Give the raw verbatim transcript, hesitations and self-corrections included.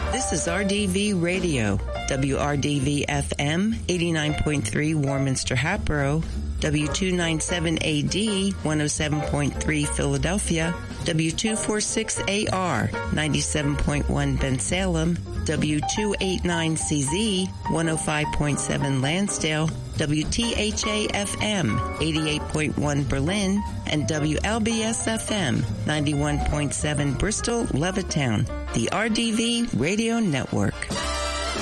This is R D V Radio, W R D V F M, eighty-nine point three Warminster Hatboro, W two ninety-seven A D, one oh seven point three Philadelphia, W two forty-six A R, ninety-seven point one Bensalem, W two eighty-nine C Z, one oh five point seven Lansdale, W T H A F M, eighty-eight point one Berlin, and W L B S F M, ninety-one point seven Bristol, Levittown, the R D V Radio Network.